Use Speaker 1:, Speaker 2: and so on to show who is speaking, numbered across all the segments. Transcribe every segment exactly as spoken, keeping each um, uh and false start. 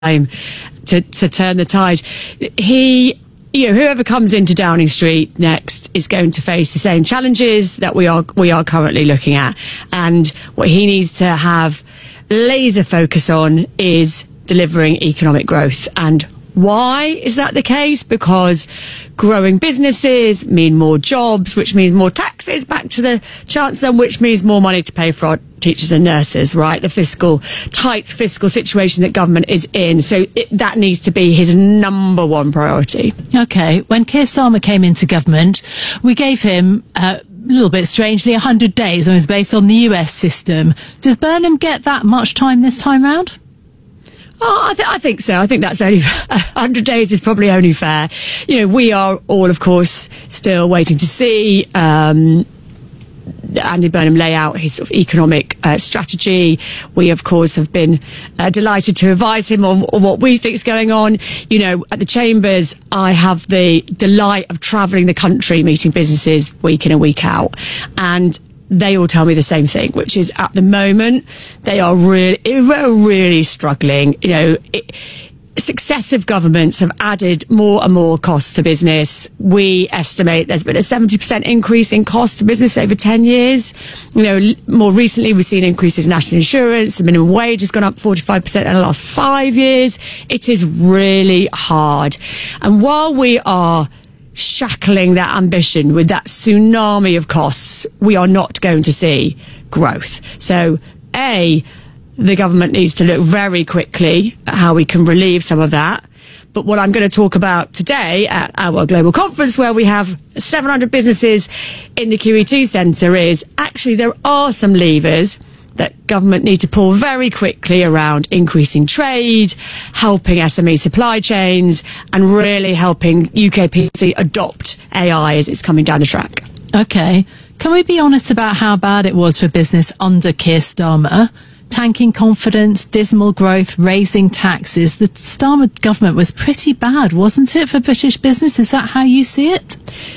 Speaker 1: time to, to turn the tide. He, you know, whoever comes into Downing Street next is going to face the same challenges that we are we are currently looking at. And what he needs to have laser focus on is delivering economic growth. And why is that the case? Because growing businesses mean more jobs, which means more taxes back to the Chancellor, which means more money to pay for our teachers and nurses, right? The fiscal, tight fiscal situation that government is in. So it, that needs to be his number one priority.
Speaker 2: OK, when Keir Starmer came into government, we gave him uh, a little bit strangely one hundred days and it was based on the U S system. Does Burnham get that much time this time round?
Speaker 1: Oh, I, th- I think so. I think that's only one hundred days is probably only fair. You know, we are all, of course, still waiting to see um, Andy Burnham lay out his sort of economic uh, strategy. We, of course, have been uh, delighted to advise him on, on what we think is going on. You know, at the Chambers, I have the delight of travelling the country, meeting businesses week in and week out. And they all tell me the same thing, which is at the moment, they are really, really struggling. You know, it, successive governments have added more and more costs to business. We estimate there's been a seventy percent increase in cost to business over ten years. You know, more recently, we've seen increases in national insurance. The minimum wage has gone up forty-five percent in the last five years. It is really hard. And while we are shackling that ambition with that tsunami of costs, we are not going to see growth. So, A, the government needs to look very quickly at how we can relieve some of that. But what I'm going to talk about today at our global conference, where we have seven hundred businesses in the Q E two Centre, is actually there are some levers that government need to pull very quickly around increasing trade, helping S M E supply chains, and really helping U K P L C adopt A I as it's coming down the track.
Speaker 2: OK. Can we be honest about how bad it was for business under Keir Starmer? Tanking confidence, dismal growth, raising taxes. The Starmer government was pretty bad, wasn't it, for British business? Is that how you see it?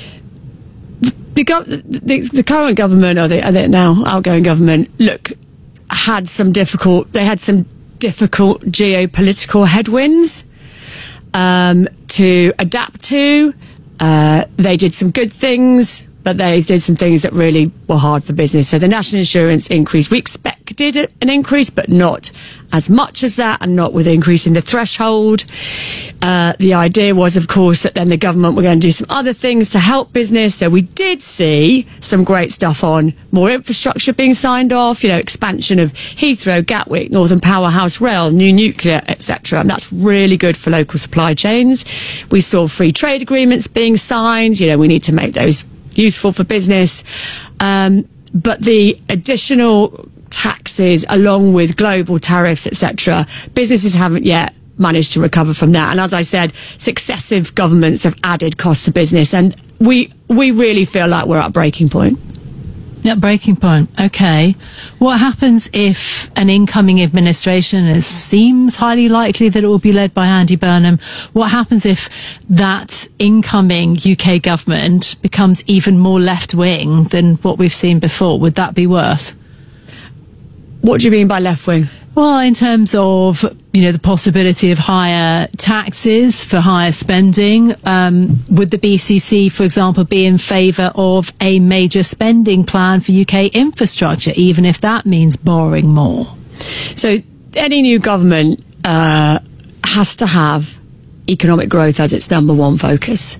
Speaker 1: The, gov- the, the current government, or the, or the now outgoing government, look, had some difficult, they had some difficult geopolitical headwinds um, to adapt to. Uh, they did some good things, but they did some things that really were hard for business. So the national insurance increase, we expected an increase, but not as much as that, and not with increasing the threshold. Uh, the idea was, of course, that then the government were going to do some other things to help business. So we did see some great stuff on more infrastructure being signed off, you know, expansion of Heathrow, Gatwick, Northern Powerhouse Rail, new nuclear, et cetera. And that's really good for local supply chains. We saw free trade agreements being signed. You know, we need to make those useful for business. Um, but the additional taxes, along with global tariffs, et cetera, businesses haven't yet managed to recover from that. And as I said, successive governments have added costs to business, and we we really feel like we're at a breaking point.
Speaker 2: Yeah, breaking point. OK. What happens if an incoming administration, it seems highly likely that it will be led by Andy Burnham, what happens if that incoming U K government becomes even more left-wing than what we've seen before? Would that be worse?
Speaker 1: What do you mean by left-wing?
Speaker 2: Well, in terms of, you know, the possibility of higher taxes for higher spending, um, would the B C C, for example, be in favour of a major spending plan for U K infrastructure, even if that means borrowing more?
Speaker 1: So any new government uh, has to have economic growth as its number one focus.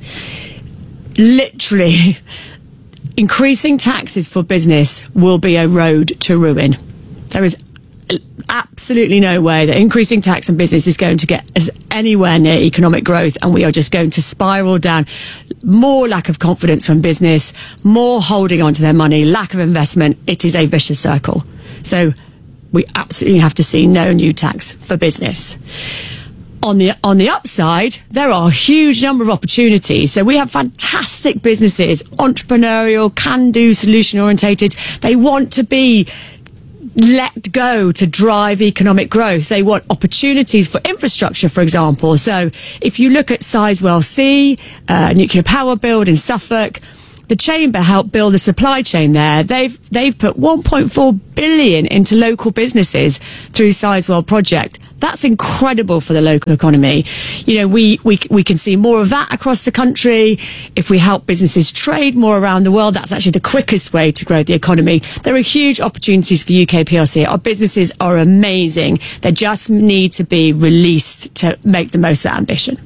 Speaker 1: Literally, increasing taxes for business will be a road to ruin. There is absolutely no way that increasing tax on business is going to get us anywhere near economic growth, and we are just going to spiral down. More lack of confidence from business, more holding on to their money, lack of investment. It is a vicious circle. So we absolutely have to see no new tax for business. On the on the upside, there are a huge number of opportunities. So we have fantastic businesses, entrepreneurial, can-do, solution-orientated. They want to be let go to drive economic growth. They want opportunities for infrastructure, for example. So if you look at Sizewell C, uh, nuclear power build in Suffolk, the Chamber helped build a supply chain there. They've they've put one point four billion into local businesses through Sizewell Project. That's incredible for the local economy. You know, we, we we can see more of that across the country. If we help businesses trade more around the world, that's actually the quickest way to grow the economy. There are huge opportunities for U K P L C. Our businesses are amazing. They just need to be released to make the most of that ambition.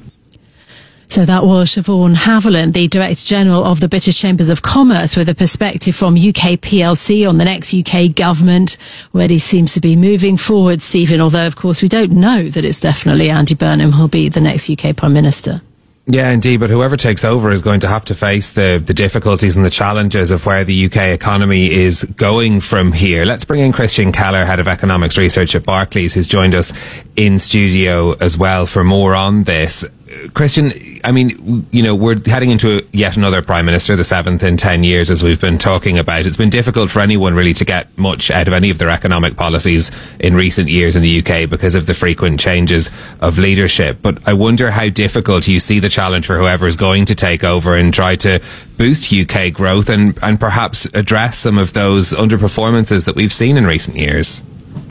Speaker 2: So that was Siobhan Haviland, the Director General of the British Chambers of Commerce, with a perspective from U K P L C on the next U K government, where he seems to be moving forward, Stephen, although, of course, we don't know that it's definitely Andy Burnham who'll be the next U K Prime Minister.
Speaker 3: Yeah, indeed, but whoever takes over is going to have to face the, the difficulties and the challenges of where the U K economy is going from here. Let's bring in Christian Keller, Head of Economics Research at Barclays, who's joined us in studio as well for more on this. Christian, I mean, you know, we're heading into yet another Prime Minister, the seventh in ten years, as we've been talking about. It's been difficult for anyone really to get much out of any of their economic policies in recent years in the U K because of the frequent changes of leadership. But I wonder how difficult you see the challenge for whoever is going to take over and try to boost U K growth and, and perhaps address some of those underperformances that we've seen in recent years.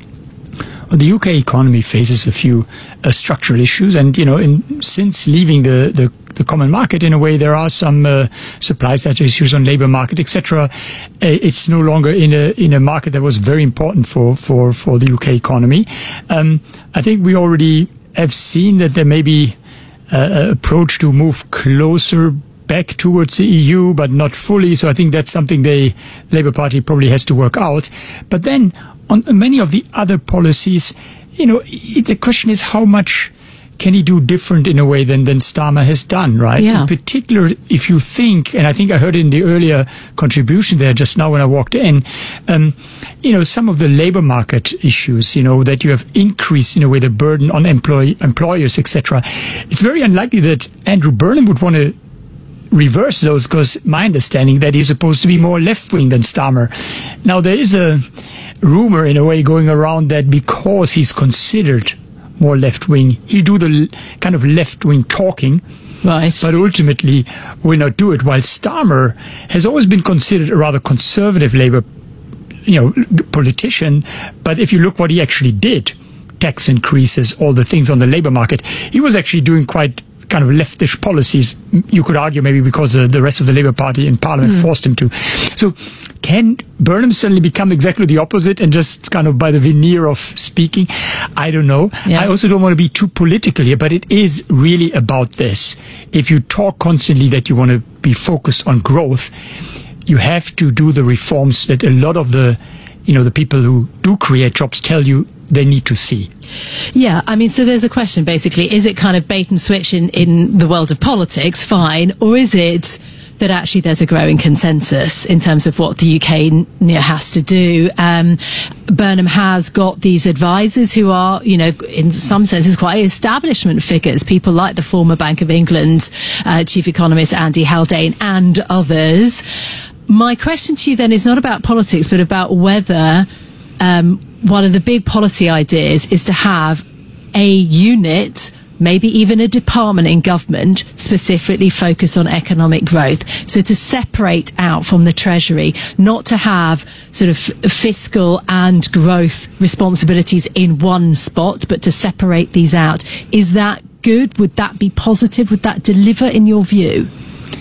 Speaker 4: Well, the U K economy faces a few uh, structural issues, and you know, in, since leaving the, the the common market, in a way, there are some uh, supply side issues on labour market, et cetera. Uh, it's no longer in a in a market that was very important for for for the U K economy. Um, I think we already have seen that there may be uh, an approach to move closer back towards the E U, but not fully. So I think that's something the Labour Party probably has to work out. But then on many of the other policies, you know, it, the question is how much can he do different in a way than, than Starmer has done, right?
Speaker 2: Yeah.
Speaker 4: In particular, if you think, and I think I heard it in the earlier contribution there just now when I walked in, um, you know, some of the labor market issues, you know, that you have increased in a way the burden on employee, employers, et cetera. It's very unlikely that Andrew Burnham would want to reverse those, because my understanding that he's supposed to be more left-wing than Starmer. Now, there is a rumor in a way going around that because he's considered more left-wing, he'll do the kind of left-wing talking,
Speaker 2: right?
Speaker 4: But ultimately will not do it, while Starmer has always been considered a rather conservative Labour, you know, politician. But if you look what he actually did, tax increases, all the things on the labour market, he was actually doing quite kind of leftish policies. You could argue maybe because uh, the rest of the Labour Party in Parliament mm. forced him to. So can Burnham suddenly become exactly the opposite and just kind of by the veneer of speaking? I don't know. Yeah. I also don't want to be too political here, but it is really about this. If you talk constantly that you want to be focused on growth, you have to do the reforms that a lot of the, you know, the people who do create jobs tell you they need to see.
Speaker 2: Yeah, I mean, so there's a question basically, is it kind of bait and switch in, in the world of politics, fine, or is it that actually there's a growing consensus in terms of what the U K you know, has to do? Um, Burnham has got these advisors who are, you know, in some senses quite establishment figures, people like the former Bank of England uh, chief economist Andy Haldane and others. My question to you then is not about politics, but about whether um, one of the big policy ideas is to have a unit, maybe even a department in government, specifically focused on economic growth. So to separate out from the Treasury, not to have sort of fiscal and growth responsibilities in one spot, but to separate these out. Is that good? Would that be positive? Would that deliver in your view?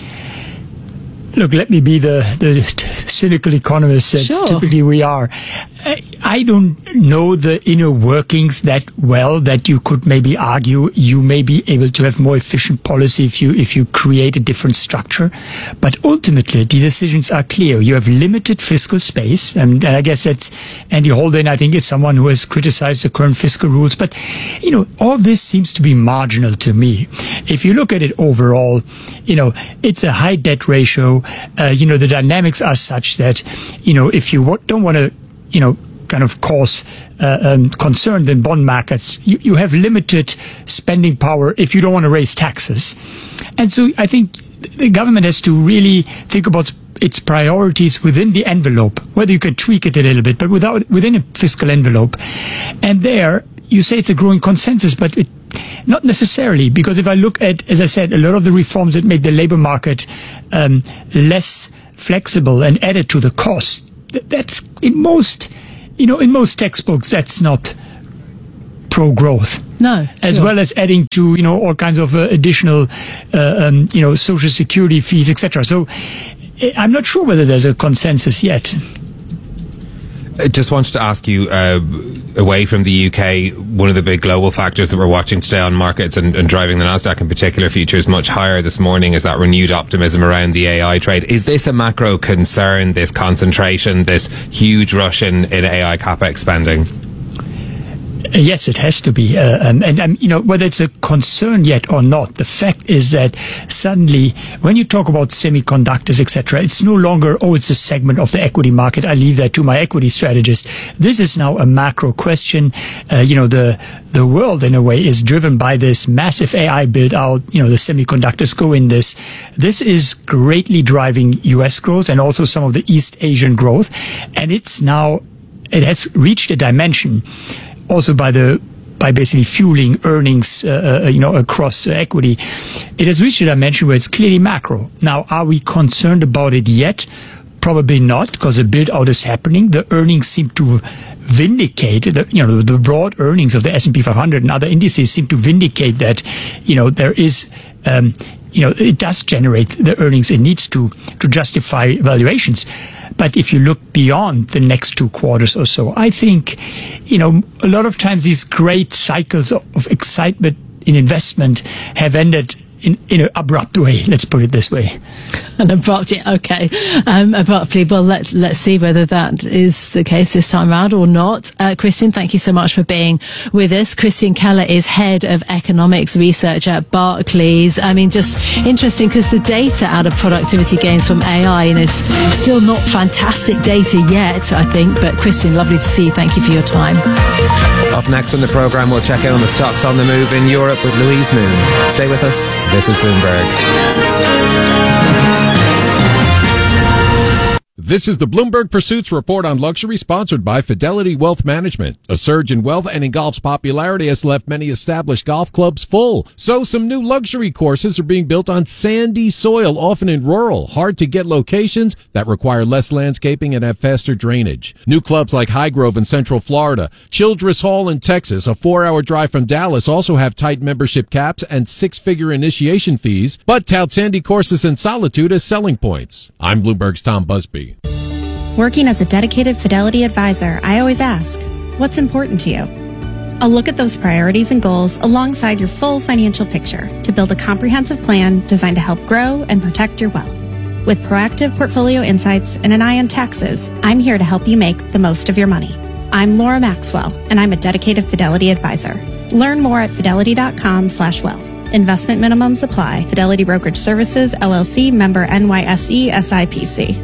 Speaker 4: Look, let me be the, the cynical economist that
Speaker 2: sure.
Speaker 4: typically we are. I don't know the inner workings that well that you could maybe argue you may be able to have more efficient policy if you if you create a different structure. But ultimately, the decisions are clear. You have limited fiscal space, and, and I guess that's Andy Haldane, I think, is someone who has criticized the current fiscal rules. But, you know, all this seems to be marginal to me. If you look at it overall, you know, it's a high debt ratio. Uh, you know, the dynamics are such that, you know, if you w- don't want to, you know, kind of cause uh, um, concern in bond markets, you, you have limited spending power if you don't want to raise taxes. And so I think the government has to really think about its priorities within the envelope, whether you can tweak it a little bit, but without within a fiscal envelope. And there, you say it's a growing consensus, but it, not necessarily, because if I look at, as I said, a lot of the reforms that make the labour market um, less flexible and added to the cost, that's in most, you know, in most textbooks, that's not pro-growth.
Speaker 2: No.
Speaker 4: As
Speaker 2: sure.
Speaker 4: well as adding to, you know, all kinds of uh, additional, uh, um, you know, social security fees, et cetera. So I'm not sure whether there's a consensus yet.
Speaker 3: I just wanted to ask you, uh, away from the U K, one of the big global factors that we're watching today on markets and, and driving the Nasdaq in particular futures much higher this morning is that renewed optimism around the A I trade. Is this a macro concern, this concentration, this huge rush in, in A I capex spending?
Speaker 4: Yes, it has to be. Uh, um, and, um, you know, whether it's a concern yet or not, the fact is that suddenly, when you talk about semiconductors, et cetera, it's no longer, oh, it's a segment of the equity market. I leave that to my equity strategist. This is now a macro question. Uh, you know, the the world, in a way, is driven by this massive A I build out. You know, the semiconductors go in this. This is greatly driving U S growth and also some of the East Asian growth. And it's now, it has reached a dimension also by the by basically fueling earnings, uh, uh, you know, across uh, equity. It has reached a dimension where it's clearly macro. Now, are we concerned about it yet? Probably not, because the build out is happening. The earnings seem to vindicate, the, you know, the broad earnings of the S and P five hundred and other indices seem to vindicate that, you know, there is, um, you know, it does generate the earnings it needs to to justify valuations. But if you look beyond the next two quarters or so, I think, you know, a lot of times these great cycles of, of excitement in investment have ended in, in an abrupt way. Let's put it this way.
Speaker 2: An abrupt, yeah, okay. Um, abruptly, well, let, let's see whether that is the case this time around or not. Uh, Christian, thank you so much for being with us. Christian Keller is Head of Economics Research at Barclays. I mean, just interesting because the data out of productivity gains from A I is still not fantastic data yet, I think. But Christian, lovely to see you. Thank you for your time.
Speaker 3: Up next on the programme, we'll check in on the stocks on the move in Europe with Louise Moon. Stay with us. This is Bloomberg.
Speaker 5: This is the Bloomberg Pursuits Report on Luxury, sponsored by Fidelity Wealth Management. A surge in wealth and in golf's popularity has left many established golf clubs full. So some new luxury courses are being built on sandy soil, often in rural, hard-to-get locations that require less landscaping and have faster drainage. New clubs like Highgrove in Central Florida, Childress Hall in Texas, a four-hour drive from Dallas, also have tight membership caps and six-figure initiation fees, but tout sandy courses in solitude as selling points. I'm Bloomberg's Tom Busby.
Speaker 6: Working as a dedicated Fidelity advisor, I always ask, what's important to you? I'll look at those priorities and goals alongside your full financial picture to build a comprehensive plan designed to help grow and protect your wealth. With proactive portfolio insights and an eye on taxes, I'm here to help you make the most of your money. I'm Laura Maxwell, and I'm a dedicated Fidelity advisor. Learn more at fidelity.com slash wealth. Investment minimums apply. Fidelity Brokerage Services, L L C, member N Y S E, S I P C.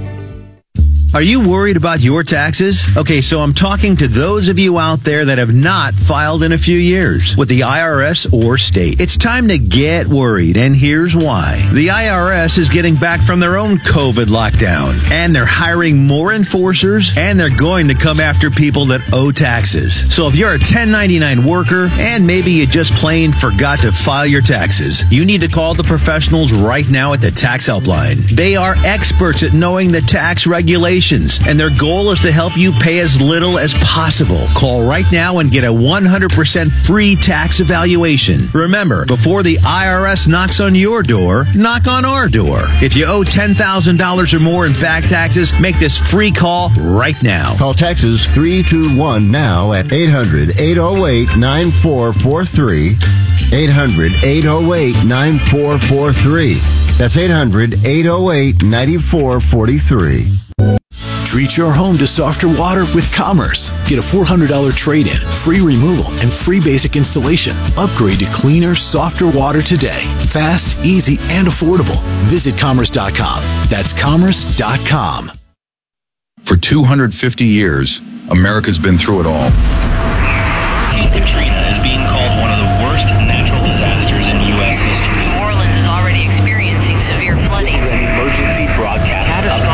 Speaker 7: Are you worried about your taxes? Okay, so I'm talking to those of you out there that have not filed in a few years with the I R S or state. It's time to get worried, and here's why. The I R S is getting back from their own COVID lockdown, and they're hiring more enforcers, and they're going to come after people that owe taxes. So if you're a ten ninety-nine worker, and maybe you just plain forgot to file your taxes, you need to call the professionals right now at the Tax Helpline. They are experts at knowing the tax regulations, and their goal is to help you pay as little as possible. Call right now and get a one hundred percent free tax evaluation. Remember, before the I R S knocks on your door, knock on our door. If you owe ten thousand dollars or more in back taxes, make this free call right now.
Speaker 8: Call Texas three two one now at eight hundred, eight oh eight, nine four four three. eight hundred, eight oh eight, nine four four three. That's eight hundred, eight oh eight, nine four four three.
Speaker 9: Treat your home to softer water with Commerce. Get a four hundred dollars trade-in, free removal, and free basic installation. Upgrade to cleaner, softer water today. Fast, easy, and affordable. Visit commerce dot com. That's commerce dot com.
Speaker 10: For two hundred fifty years, America's been through it all.
Speaker 11: Hurricane Katrina is being called one of the worst natural disasters in U S history.
Speaker 12: New Orleans is already experiencing severe flooding.
Speaker 11: This is an emergency broadcast.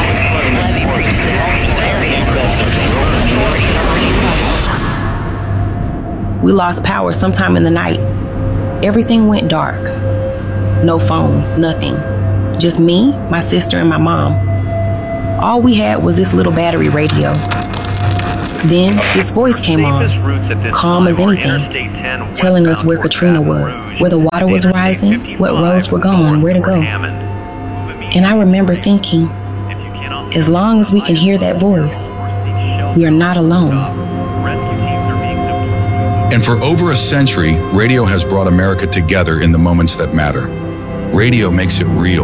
Speaker 13: We lost power sometime in the night. Everything went dark. No phones, nothing. Just me, my sister, and my mom. All we had was this little battery radio. Then this voice came on, calm as anything, telling us where Katrina was, where the water was rising, what roads were gone, where to go. And I remember thinking, as long as we can hear that voice, we are not alone.
Speaker 10: And for over a century, radio has brought America together in the moments that matter. Radio makes it real.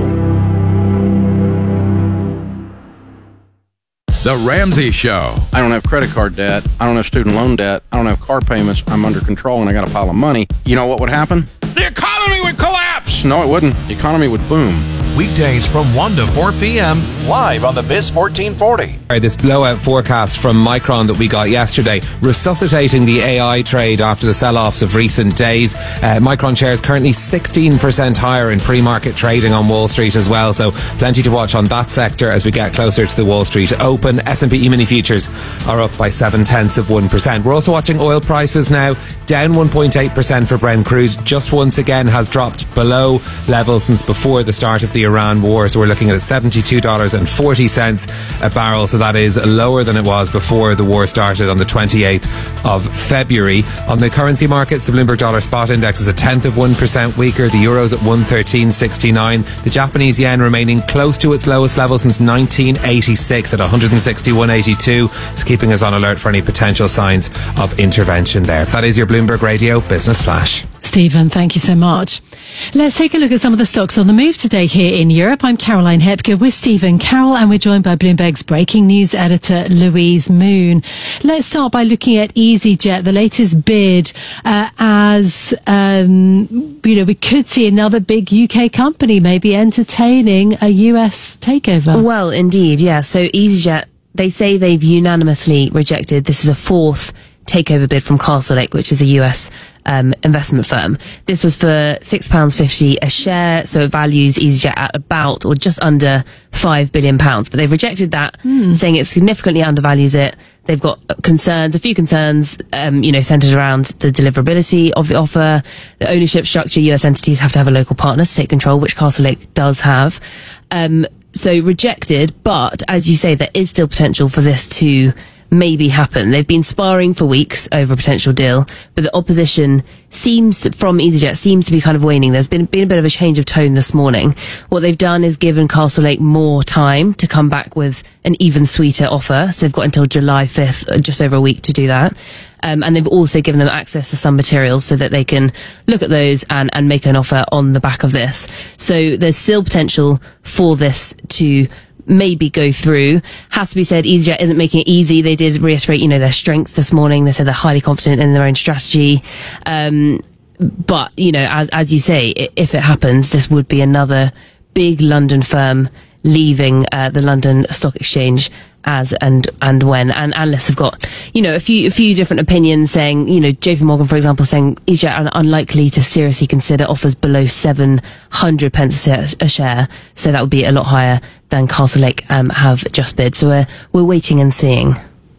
Speaker 14: The Ramsey Show. I don't have credit card debt. I don't have student loan debt. I don't have car payments. I'm under control and I got a pile of money. You know what would happen? The economy would collapse. No, it wouldn't. The economy would boom.
Speaker 15: Weekdays from one to four p.m. live on the Biz fourteen forty.
Speaker 3: Right, this blowout forecast from Micron that we got yesterday, resuscitating the A I trade after the sell-offs of recent days. Uh, Micron shares currently sixteen percent higher in pre-market trading on Wall Street as well, so plenty to watch on that sector as we get closer to the Wall Street Open. S and P E-mini futures are up by seven tenths of one percent. We're also watching oil prices now, down one point eight percent for Brent crude. Just once again has dropped below levels since before the start of the Iran war, so we're looking at seventy-two dollars and forty cents a barrel, so that is lower than it was before the war started on the twenty-eighth of February. On the currency markets, the Bloomberg dollar spot index is a tenth of one percent weaker. The euro's at one thirteen sixty-nine. The Japanese yen remaining close to its lowest level since nineteen eighty-six at one sixty-one eighty-two. It's keeping us on alert for any potential signs of intervention there. That is your Bloomberg Radio Business Flash.
Speaker 2: Stephen, thank you so much. Let's take a look at some of the stocks on the move today here in Europe. I'm Caroline Hepker with Stephen Carroll, and we're joined by Bloomberg's breaking news editor, Louise Moon. Let's start by looking at EasyJet, the latest bid, uh, as, um, you know, we could see another big U K company maybe entertaining a U S takeover.
Speaker 16: Well, indeed, yeah. So EasyJet, they say they've unanimously rejected, this is a fourth takeover bid from Castlelake, which is a U S um, investment firm. This was for six pounds fifty a share, so it values EasyJet at about or just under five billion pounds. But they've rejected that, mm. saying it significantly undervalues it. They've got concerns, a few concerns, um, you know, centered around the deliverability of the offer, the ownership structure. U S entities have to have a local partner to take control, which Castlelake does have. Um, so rejected, but as you say, there is still potential for this to maybe happen. They've been sparring for weeks over a potential deal, but the opposition seems to, from EasyJet seems to be kind of waning. There's been, been a bit of a change of tone this morning. What they've done is given Castlelake more time to come back with an even sweeter offer. So they've got until July fifth, just over a week to do that. Um, and they've also given them access to some materials so that they can look at those and, and make an offer on the back of this. So there's still potential for this to maybe go through. Has to be said, EasyJet isn't making it easy. They did reiterate, you know, their strength this morning. They said they're highly confident in their own strategy. Um, but, you know, as, as you say, if it happens, this would be another big London firm leaving uh, the London Stock Exchange as and and when. And analysts have got, you know, a few a few different opinions saying, you know, J P Morgan, for example, saying EasyJet are unlikely to seriously consider offers below seven hundred pence a share. So that would be a lot higher than Castlelake um, have just bid. So we're, we're waiting and seeing.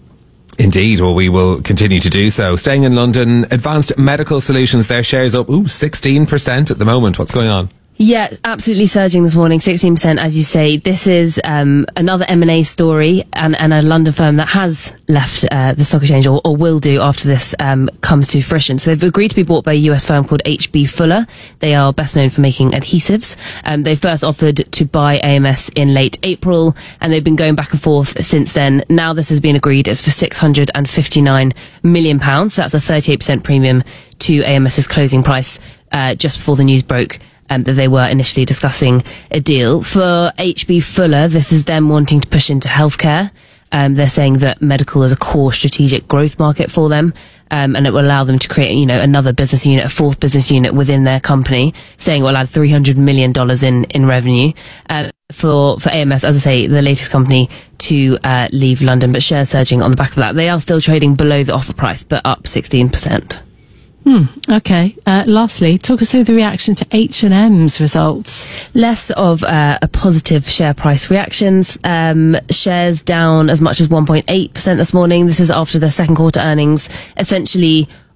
Speaker 3: Indeed, well, we will continue to do so. Staying in London, Advanced Medical Solutions, their shares up, ooh, sixteen percent at the moment. What's going on?
Speaker 16: Yeah, absolutely surging this morning, sixteen percent, as you say. This is um, another M and A story and, and a London firm that has left uh, the stock exchange, or, or will do after this um, comes to fruition. So they've agreed to be bought by a U S firm called H B Fuller. They are best known for making adhesives. Um, they first offered to buy A M S in late April, and they've been going back and forth since then. Now this has been agreed. It's for six hundred fifty-nine million pounds. So that's a thirty-eight percent premium to AMS's closing price uh, just before the news broke. Um, that they were initially discussing a deal. For H B Fuller, this is them wanting to push into healthcare. Um, they're saying that medical is a core strategic growth market for them, um, and it will allow them to create, you know, another business unit, a fourth business unit within their company, saying it will add three hundred million dollars in, in revenue. Uh, for, for A M S, as I say, the latest company to uh, leave London, but shares surging on the back of that. They are still trading below the offer price, but up sixteen percent.
Speaker 2: Hmm, okay. Uh, lastly, talk us through the reaction to H and M's results.
Speaker 16: Less of uh, a positive share price reactions. Um, shares down as much as one point eight percent this morning. This is after the second quarter earnings. Essentially,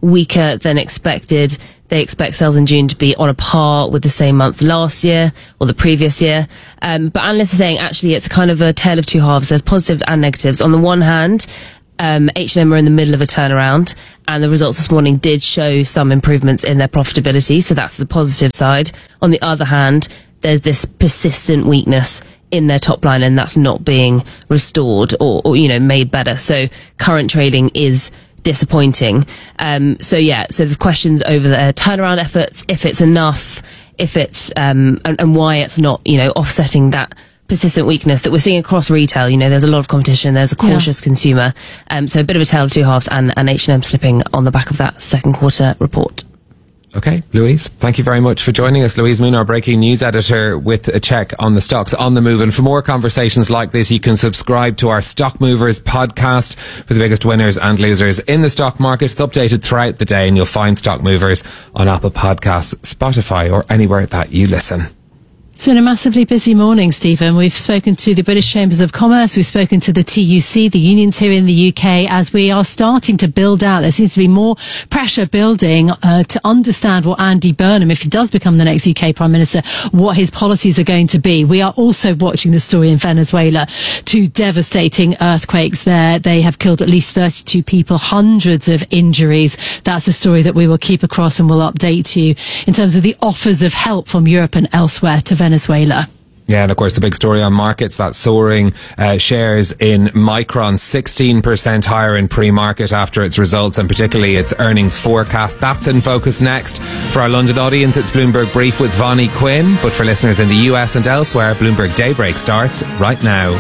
Speaker 16: weaker than expected. They expect sales in June to be on a par with the same month last year or the previous year. Um, but analysts are saying actually it's kind of a tale of two halves. There's positives and negatives. On the one hand, um, H and M are in the middle of a turnaround, and the results this morning did show some improvements in their profitability. So that's the positive side. On the other hand, there's this persistent weakness in their top line, and that's not being restored or, or you know, made better. So current trading is disappointing. Um, so yeah, so there's questions over their turnaround efforts, if it's enough, if it's, um, and, and why it's not, you know, offsetting that persistent weakness that we're seeing across retail. You know, there's a lot of competition, there's a cautious yeah. consumer. Um, so a bit of a tale of two halves, and, and H and M slipping on the back of that second quarter report.
Speaker 3: Okay, Louise, thank you very much for joining us. Louise Moon, our breaking news editor, with a check on the stocks on the move. And for more conversations like this, you can subscribe to our Stock Movers podcast for the biggest winners and losers in the stock market. It's updated throughout the day, and you'll find Stock Movers on Apple Podcasts, Spotify, or anywhere that you listen.
Speaker 2: It's been a massively busy morning, Stephen. We've spoken to the British Chambers of Commerce. We've spoken to the T U C, the unions here in the U K, as we are starting to build out. There seems to be more pressure building uh, to understand what Andy Burnham, if he does become the next U K Prime Minister, what his policies are going to be. We are also watching the story in Venezuela. Two devastating earthquakes there. They have killed at least thirty-two people, hundreds of injuries. That's a story that we will keep across and will update you in terms of the offers of help from Europe and elsewhere to Venezuela. Venezuela.
Speaker 3: Yeah, and of course the big story on markets, that soaring uh, shares in Micron, sixteen percent higher in pre-market after its results, and particularly its earnings forecast. That's in focus next. For our London audience, it's Bloomberg Brief with Vonnie Quinn, but for listeners in the U S and elsewhere, Bloomberg Daybreak starts right now.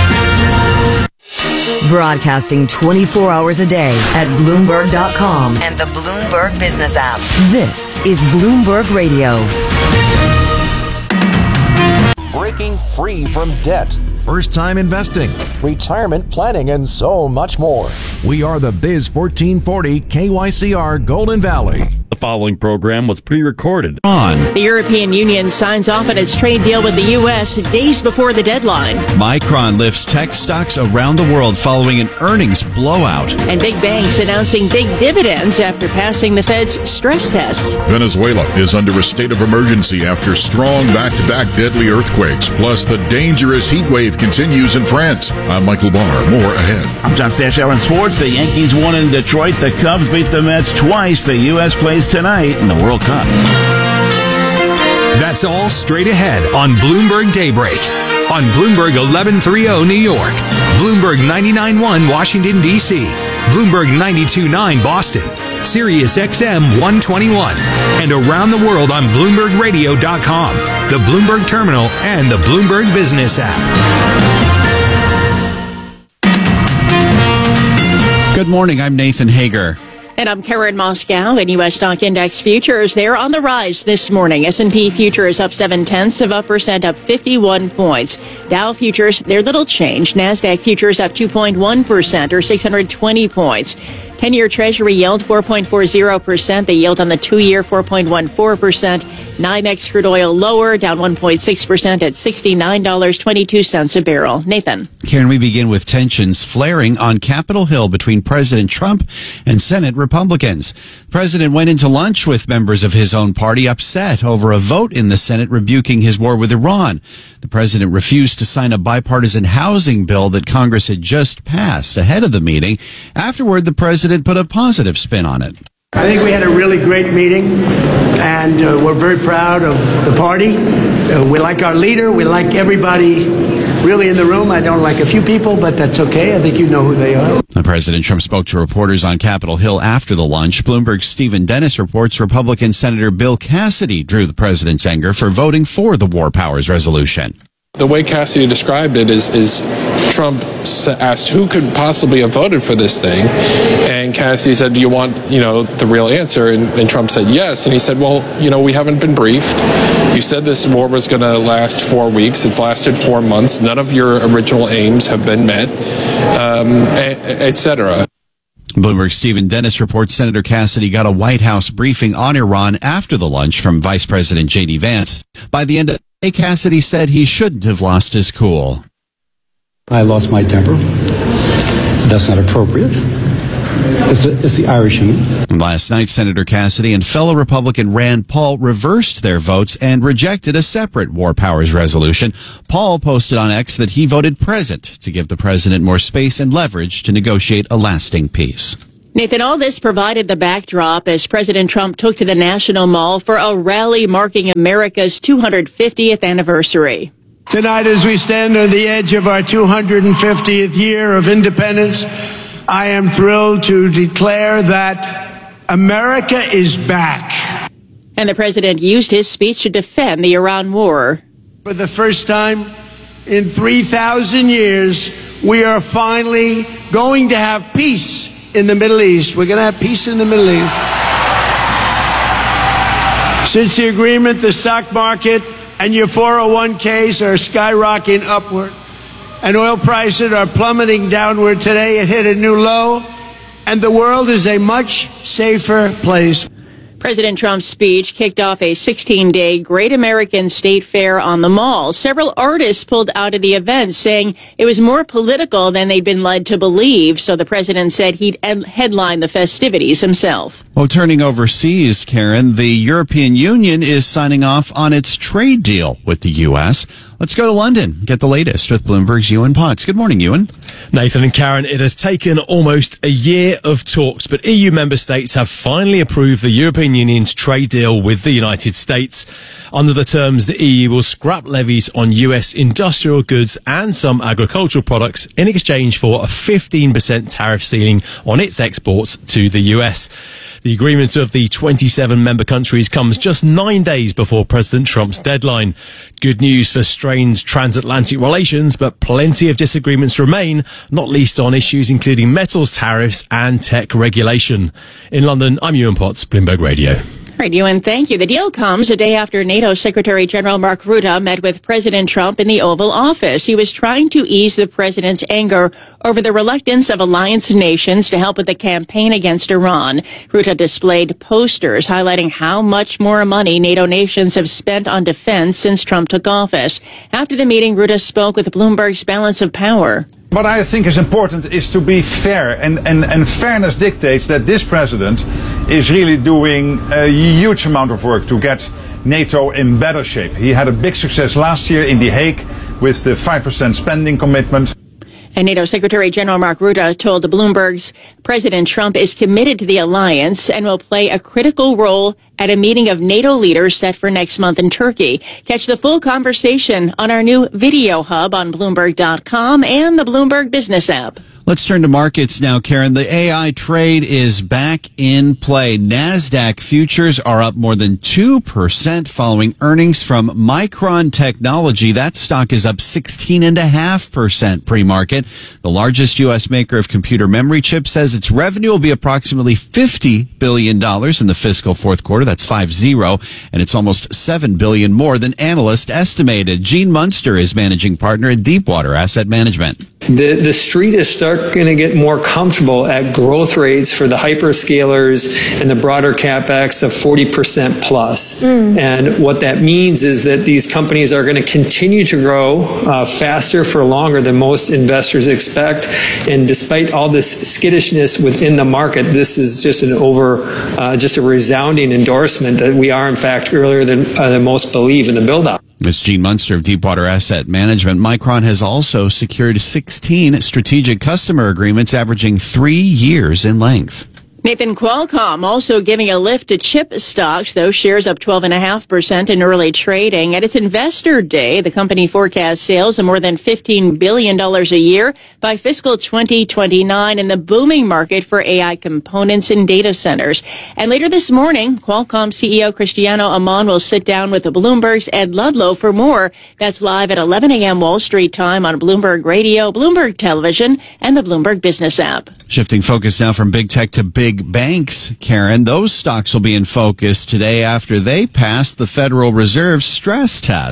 Speaker 17: Broadcasting twenty-four hours a day at Bloomberg dot com and the Bloomberg Business app. This is Bloomberg Radio.
Speaker 15: Breaking free from debt, first-time investing, retirement planning, and so much more. We are the Biz fourteen forty K Y C R Golden Valley.
Speaker 18: The following program was pre-recorded.
Speaker 19: On. The European Union signs off on its trade deal with the U S days before the deadline.
Speaker 20: Micron lifts tech stocks around the world following an earnings blowout.
Speaker 19: And big banks announcing big dividends after passing the Fed's stress tests.
Speaker 21: Venezuela is under a state of emergency after strong back-to-back deadly earthquakes. Plus, the dangerous heat wave continues in France. I'm Michael Barr. More ahead.
Speaker 22: I'm John Stashower in sports. The Yankees won in Detroit. The Cubs beat the Mets twice. The U S plays tonight in the World Cup.
Speaker 23: That's all straight ahead on Bloomberg Daybreak. On Bloomberg eleven thirty New York. Bloomberg ninety-nine point one Washington, D C. Bloomberg ninety-two point nine Boston. Sirius X M one twenty-one. And around the world on Bloomberg Radio dot com, the Bloomberg Terminal, and the Bloomberg Business app.
Speaker 20: Good morning, I'm Nathan Hager.
Speaker 19: And I'm Karen Moscow. And U S stock index futures, they're on the rise this morning. S and P futures up seven tenths of a percent, up fifty-one points. Dow futures, they're little change. NASDAQ futures up two point one percent, or six hundred twenty points. ten-year Treasury yield four point four zero percent. The yield on the two-year four point one four percent. NYMEX crude oil lower, down one point six percent at sixty-nine dollars and twenty-two cents a barrel. Nathan.
Speaker 20: Karen, we begin with tensions flaring on Capitol Hill between President Trump and Senate Republicans. The president went into lunch with members of his own party upset over a vote in the Senate rebuking his war with Iran. The president refused to sign a bipartisan housing bill that Congress had just passed ahead of the meeting. Afterward, the president put a positive spin on it.
Speaker 24: I think we had a really great meeting, and uh, we're very proud of the party. Uh, we like our leader. We like everybody really in the room. I don't like a few people, but that's okay. I think you know who they are.
Speaker 20: The President Trump spoke to reporters on Capitol Hill after the lunch. Bloomberg's Stephen Dennis reports Republican Senator Bill Cassidy drew the president's anger for voting for the War Powers Resolution.
Speaker 25: The way Cassidy described it is, is Trump asked who could possibly have voted for this thing, and Cassidy said, do you want, you know, the real answer? And, and Trump said yes, and he said, well, you know, we haven't been briefed. You said this war was going to last four weeks. It's lasted four months. None of your original aims have been met, um, et cetera.
Speaker 20: Bloomberg's Stephen Dennis reports Senator Cassidy got a White House briefing on Iran after the lunch from Vice President J D Vance. By the end of the day, Cassidy said he shouldn't have lost his cool.
Speaker 26: I lost my temper. That's not appropriate.
Speaker 1: is the, is the Irish youth.
Speaker 20: Last night, Senator Cassidy and fellow Republican Rand Paul reversed their votes and rejected a separate War Powers resolution. Paul posted on X that he voted present to give the president more space and leverage to negotiate a lasting peace.
Speaker 19: Nathan, all this provided the backdrop as President Trump took to the National Mall for a rally marking America's two hundred fiftieth anniversary.
Speaker 24: Tonight, as we stand on the edge of our two hundred fiftieth year of independence, I am thrilled to declare that America is back.
Speaker 19: And the president used his speech to defend the Iran war.
Speaker 24: For the first time in three thousand years, we are finally going to have peace in the Middle East. We're going to have peace in the Middle East. Since the agreement, the stock market and your four oh one k's are skyrocketing upward, and oil prices are plummeting downward. Today it hit a new low, and the world is a much safer place.
Speaker 19: President Trump's speech kicked off a sixteen-day Great American State Fair on the Mall. Several artists pulled out of the event, saying it was more political than they'd been led to believe, so the president said he'd headline the festivities himself.
Speaker 20: Well, turning overseas, Karen, the European Union is signing off on its trade deal with the U S. Let's go to London, get the latest with Bloomberg's Ewan Potts. Good morning, Ewan.
Speaker 4: Nathan and Karen, it has taken almost a year of talks, but E U member states have finally approved the European Union's trade deal with the United States. Under the terms, the E U will scrap levies on U S industrial goods and some agricultural products in exchange for a fifteen percent tariff ceiling on its exports to the U S. The agreement of the twenty-seven member countries comes just nine days before President Trump's deadline. Good news for strained transatlantic relations, but plenty of disagreements remain, not least on issues including metals tariffs and tech regulation. In London, I'm Ewan Potts, Bloomberg Radio.
Speaker 19: All right, Ewan, thank you. The deal comes a day after NATO Secretary General Mark Rutte met with President Trump in the Oval Office. He was trying to ease the president's anger over the reluctance of alliance nations to help with the campaign against Iran. Rutte displayed posters highlighting how much more money NATO nations have spent on defense since Trump took office. After the meeting, Rutte spoke with Bloomberg's Balance of Power.
Speaker 5: What I think is important is to be fair, and, and, and fairness dictates that this president is really doing a huge amount of work to get NATO in better shape. He had a big success last year in The Hague with the five percent spending commitment.
Speaker 19: And NATO Secretary General Mark Rutte told Bloomberg's President Trump is committed to the alliance and will play a critical role at a meeting of NATO leaders set for next month in Turkey. Catch the full conversation on our new video hub on Bloomberg dot com and the Bloomberg Business app.
Speaker 20: Let's turn to markets now, Karen. The A I trade is back in play. NASDAQ futures are up more than two percent following earnings from Micron Technology. That stock is up sixteen point five percent pre-market. The largest U S maker of computer memory chips says its revenue will be approximately fifty billion dollars in the fiscal fourth quarter. That's five zero, and it's almost seven billion dollars more than analysts estimated. Gene Munster is managing partner at Deepwater Asset Management.
Speaker 6: The, the street is starting to get more comfortable at growth rates for the hyperscalers and the broader CapEx of forty percent plus. Mm. And what that means is that these companies are going to continue to grow uh, faster for longer than most investors expect. And despite all this skittishness within the market, this is just an over, uh, just a resounding endorsement that we are, in fact, earlier than, uh, than most believe in the build-up.
Speaker 20: It's Gene Munster of Deepwater Asset Management. Micron has also secured sixteen strategic customer agreements averaging three years in length.
Speaker 19: Nathan, Qualcomm also giving a lift to chip stocks. Those shares up twelve point five percent in early trading. At its investor day, the company forecasts sales of more than fifteen billion dollars a year by fiscal twenty twenty-nine in the booming market for A I components and data centers. And later this morning, Qualcomm C E O Cristiano Amon will sit down with the Bloomberg's Ed Ludlow for more. That's live at eleven a.m. Wall Street time on Bloomberg Radio, Bloomberg Television, and the Bloomberg Business app.
Speaker 20: Shifting focus now from big tech to big banks, Karen. Those stocks will be in focus today after they passed the Federal Reserve's stress test.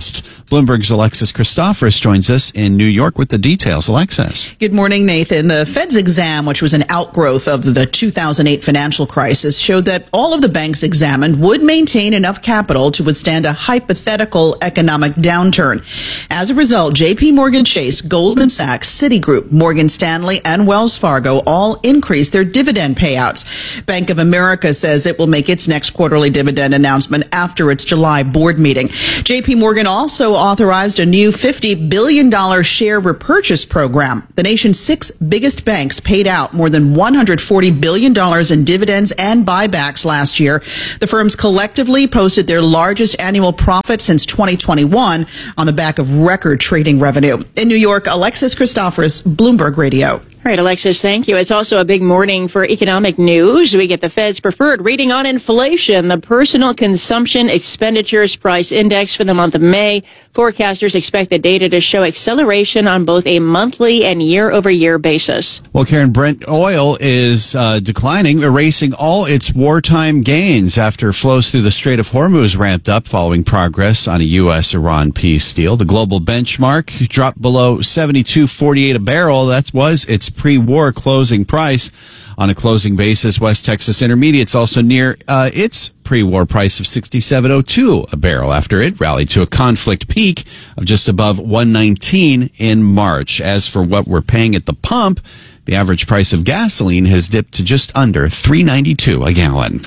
Speaker 20: Bloomberg's Alexis Christoforous joins us in New York with the details. Alexis.
Speaker 7: Good morning, Nathan. The Fed's exam, which was an outgrowth of the two thousand eight financial crisis, showed that all of the banks examined would maintain enough capital to withstand a hypothetical economic downturn. As a result, J P Morgan Chase, Goldman Sachs, Citigroup, Morgan Stanley, and Wells Fargo all increased their dividend payouts. Bank of America says it will make its next quarterly dividend announcement after its July board meeting. J P Morgan also authorized a new fifty billion dollars share repurchase program. The nation's six biggest banks paid out more than one hundred forty billion dollars in dividends and buybacks last year. The firms collectively posted their largest annual profit since twenty twenty-one on the back of record trading revenue. In New York, Alexis Christoforous, Bloomberg Radio.
Speaker 19: All right, Alexis, thank you. It's also a big morning for economic news. We get the Fed's preferred reading on inflation, the Personal Consumption Expenditures Price Index for the month of May. Forecasters expect the data to show acceleration on both a monthly and year-over-year basis.
Speaker 20: Well, Karen, Brent oil is uh, declining, erasing all its wartime gains after flows through the Strait of Hormuz ramped up following progress on a U S Iran peace deal. The global benchmark dropped below seventy-two forty-eight a barrel. That was its pre-war closing price. On a closing basis, West Texas Intermediate's also near uh, its pre-war price of sixty-seven oh two a barrel after it rallied to a conflict peak of just above one nineteen in March. As for what we're paying at the pump, the average price of gasoline has dipped to just under three ninety-two a gallon.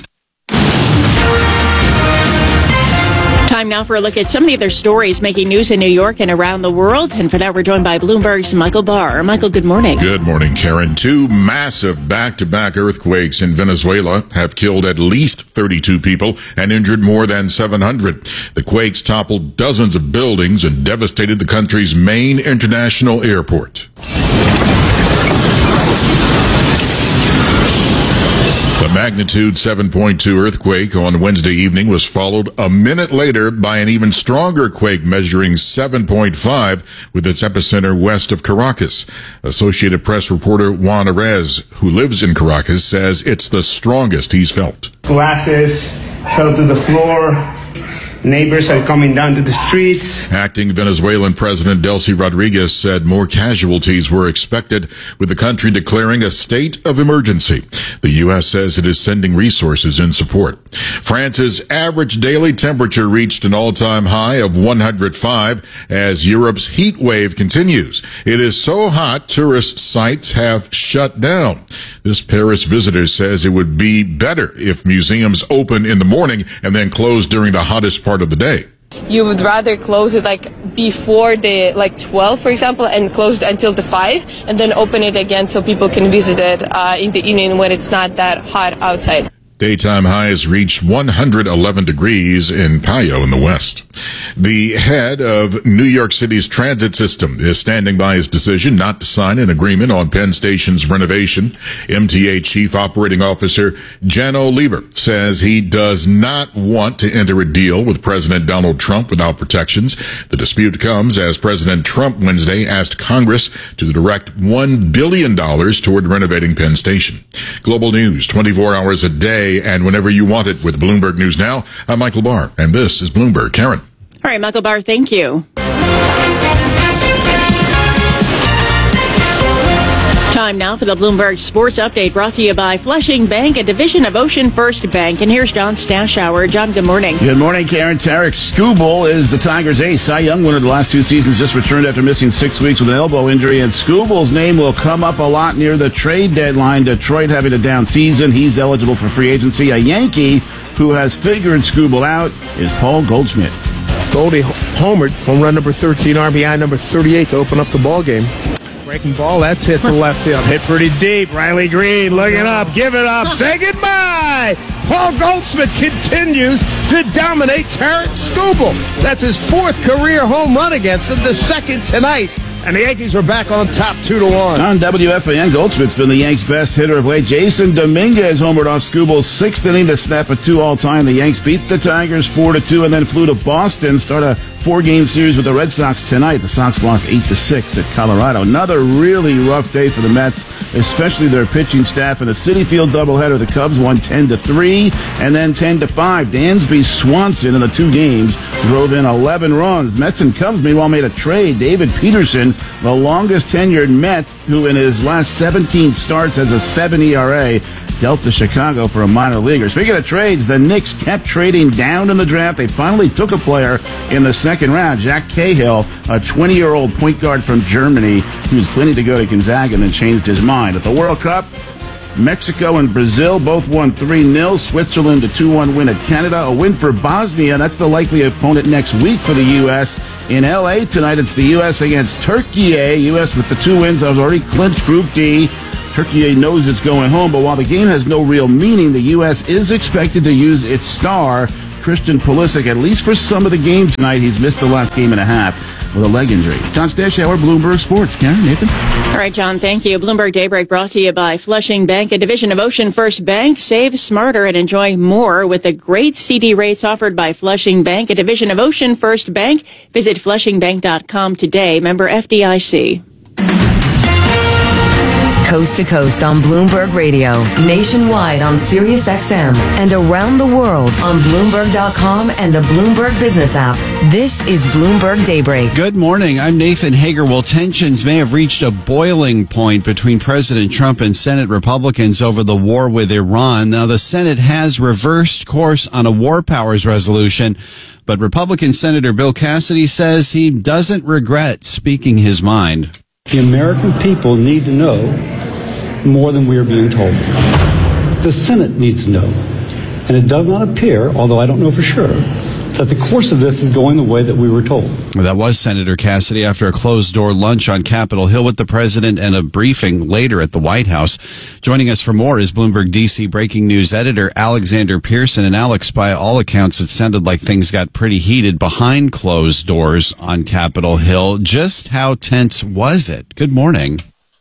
Speaker 19: Time now for a look at some of the other stories making news in New York and around the world. And for that, we're joined by Bloomberg's Michael Barr. Michael, good morning.
Speaker 21: Good morning, Karen. Two massive back-to-back earthquakes in Venezuela have killed at least thirty-two people and injured more than seven hundred. The quakes toppled dozens of buildings and devastated the country's main international airport. The magnitude seven point two earthquake on Wednesday evening was followed a minute later by an even stronger quake measuring seven point five with its epicenter west of Caracas. Associated Press reporter Juan Arez, who lives in Caracas, says it's the strongest he's felt.
Speaker 8: Glasses fell to the floor. Neighbors are coming down to the streets.
Speaker 21: Acting Venezuelan President Delcy Rodriguez said more casualties were expected, with the country declaring a state of emergency. The U S says it is sending resources in support. France's average daily temperature reached an all-time high of one hundred five as Europe's heat wave continues. It is so hot, tourist sites have shut down. This Paris visitor says it would be better if museums open in the morning and then close during the hottest part of the day.
Speaker 9: You would rather close it like before the like twelve, for example, and close it until the five, and then open it again so people can visit it uh, in the evening when it's not that hot outside.
Speaker 21: Daytime highs reached one hundred eleven degrees in Payo in the west. The head of New York City's transit system is standing by his decision not to sign an agreement on Penn Station's renovation. M T A Chief Operating Officer Janno Lieber says he does not want to enter a deal with President Donald Trump without protections. The dispute comes as President Trump Wednesday asked Congress to direct one billion dollars toward renovating Penn Station. Global news twenty-four hours a day and whenever you want it with Bloomberg News Now. I'm Michael Barr, and this is Bloomberg. Karen.
Speaker 19: All right, Michael Barr, thank you. Time now for the Bloomberg Sports Update, brought to you by Flushing Bank, a division of Ocean First Bank. And here's John Stashower. John, good morning.
Speaker 22: Good morning, Karen. Tarek Skubal is the Tigers' ace. Cy Young winner the last two seasons, just returned after missing six weeks with an elbow injury. And Skubal's name will come up a lot near the trade deadline. Detroit having a down season. He's eligible for free agency. A Yankee who has figured Skubal out is Paul Goldschmidt.
Speaker 11: Goldie homered, home run number thirteen, R B I number thirty-eight to open up the ball game. Breaking ball, that's hit to left field. Hit pretty deep. Riley Green looking up, give it up, say goodbye. Paul Goldschmidt continues to dominate Tarek Skubal. That's his fourth career home run against him, the second tonight and the Yankees are back on top two to one.
Speaker 22: On W F A N, Goldschmidt's been the Yanks' best hitter of late. Jason Dominguez homered off Skubal's sixth inning to snap a two all-time. The Yanks beat the Tigers four to two and then flew to Boston. Start a four-game series with the Red Sox tonight. The Sox lost eight to six at Colorado. Another really rough day for the Mets, especially their pitching staff. In a Citi Field doubleheader, the Cubs won ten to three and then ten to five. Dansby Swanson in the two games drove in eleven runs. Mets and Cubs, meanwhile, made a trade. David Peterson, the longest-tenured Met, who in his last seventeen starts has a seven E R A, dealt to Chicago for a minor leaguer. Speaking of trades, the Knicks kept trading down in the draft. They finally took a player in the second round, Jack Cahill, a twenty-year-old point guard from Germany who was planning to go to Gonzaga and then changed his mind. At the World Cup, Mexico and Brazil both won three nil. Switzerland a two one win at Canada. A win for Bosnia. That's the likely opponent next week for the U S In L A tonight, it's the U S against Turkey. U S with the two wins has already clinched Group D. Turkey knows it's going home, but while the game has no real meaning, the U S is expected to use its star, Christian Pulisic, at least for some of the games tonight. He's missed the last game and a half with a leg injury. John Stashower, Bloomberg Sports. Karen, Nathan?
Speaker 19: All right, John, thank you. Bloomberg Daybreak brought to you by Flushing Bank, a division of Ocean First Bank. Save smarter and enjoy more with the great C D rates offered by Flushing Bank, a division of Ocean First Bank. Visit flushing bank dot com today. Member F D I C.
Speaker 17: Coast to coast on Bloomberg Radio, nationwide on Sirius X M, and around the world on Bloomberg dot com and the Bloomberg Business app. This is Bloomberg Daybreak.
Speaker 20: Good morning. I'm Nathan Hager. Well, tensions may have reached a boiling point between President Trump and Senate Republicans over the war with Iran. Now, the Senate has reversed course on a war powers resolution, but Republican Senator Bill Cassidy says he doesn't regret speaking his mind.
Speaker 1: The American people need to know more than we are being told. The Senate needs to know. And it does not appear, although I don't know for sure, that the course of this is going the way that we were told.
Speaker 20: That was Senator Cassidy after a closed-door lunch on Capitol Hill with the president and a briefing later at the White House. Joining us for more is Bloomberg D C breaking news editor Alexander Pearson. And Alex, by all accounts, it sounded like things got pretty heated behind closed doors on Capitol Hill. Just how tense was it? Good morning.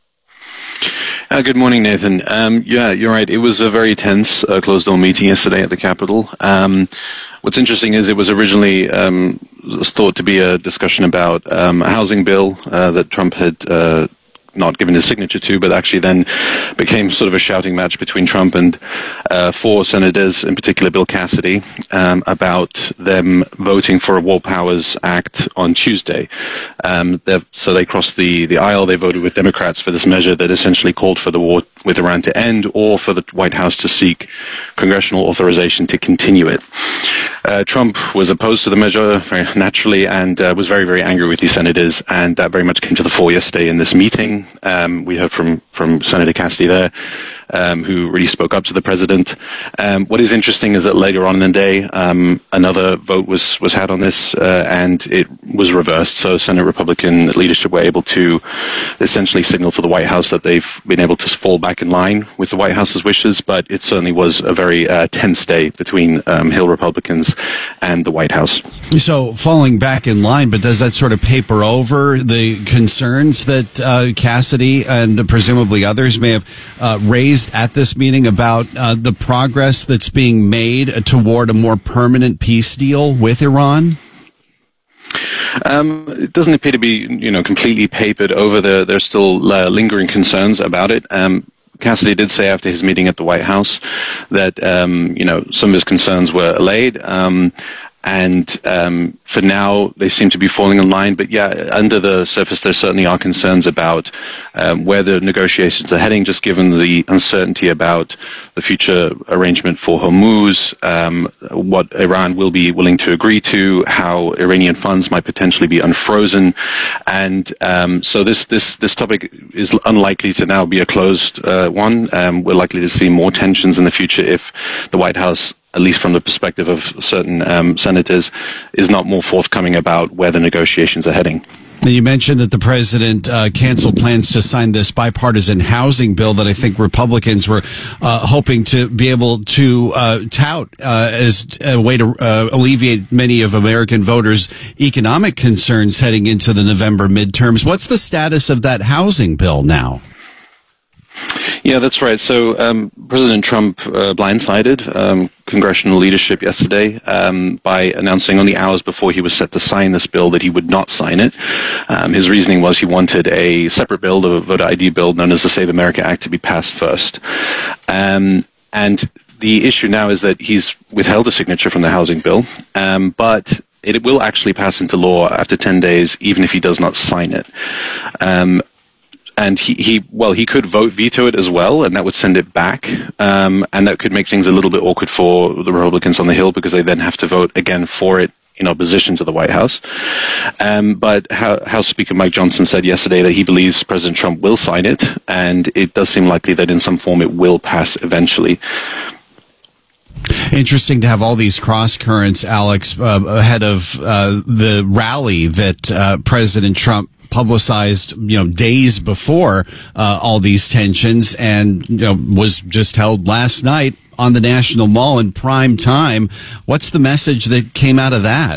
Speaker 10: Uh, good morning, Nathan. Um, yeah, you're right. It was a very tense uh, closed-door meeting yesterday at the Capitol. Um, what's interesting is it was originally um, thought to be a discussion about um, a housing bill uh, that Trump had uh, not given his signature to, but actually then became sort of a shouting match between Trump and uh, four senators, in particular Bill Cassidy, um, about them voting for a War Powers Act on Tuesday. Um, so they crossed the, the aisle. They voted with Democrats for this measure that essentially called for the war with Iran to end, or for the White House to seek congressional authorization to continue it. Uh, Trump was opposed to the measure very naturally and uh, was very, very angry with these senators, and that very much came to the fore yesterday in this meeting. Um, we heard from, from Senator Cassidy there, um, who really spoke up to the president. Um, what is interesting is that later on in the day, um, another vote was, was had on this, uh, and it was reversed. So Senate Republican leadership were able to essentially signal to the White House that they've been able to fall back in line with the White House's wishes, but it certainly was a very uh, tense day between um, Hill Republicans and the White House.
Speaker 20: So falling back in line, but does that sort of paper over the concerns that uh, Cassidy and presumably others may have uh, raised at this meeting about uh, the progress that's being made toward a more permanent peace deal with Iran?
Speaker 10: Um, it doesn't appear to be, you know, completely papered over. The, there's still uh, lingering concerns about it. Um, Cassidy did say after his meeting at the White House that, um, you know, some of his concerns were allayed. Um, And um, for now, they seem to be falling in line. But yeah, under the surface, there certainly are concerns about um, where the negotiations are heading, just given the uncertainty about the future arrangement for Hormuz, um, what Iran will be willing to agree to, how Iranian funds might potentially be unfrozen. And um, so this, this, this topic is unlikely to now be a closed uh, one. Um, we're likely to see more tensions in the future if the White House, at least from the perspective of certain um, senators, is not more forthcoming about where the negotiations are heading.
Speaker 20: And you mentioned that the president uh, canceled plans to sign this bipartisan housing bill that I think Republicans were uh, hoping to be able to uh, tout uh, as a way to uh, alleviate many of American voters' economic concerns heading into the November midterms. What's the status of that housing bill now?
Speaker 10: Yeah, that's right. So um, President Trump uh, blindsided um, congressional leadership yesterday um, by announcing only hours before he was set to sign this bill that he would not sign it. Um, his reasoning was he wanted a separate bill, the voter I D bill known as the Save America Act, to be passed first. Um, and the issue now is that he's withheld a signature from the housing bill, um, but it will actually pass into law after ten days, even if he does not sign it. Um, And he, he, well, he could vote veto it as well, and that would send it back. Um, and that could make things a little bit awkward for the Republicans on the Hill because they then have to vote again for it in opposition to the White House. Um, but House Speaker Mike Johnson said yesterday that he believes President Trump will sign it, and it does seem likely that in some form it will pass eventually.
Speaker 20: Interesting to have all these cross currents, Alex, uh, ahead of uh, the rally that uh, President Trump publicized, you know, days before uh, all these tensions, and you know, was just held last night on the National Mall in prime time. What's the message that came out of that?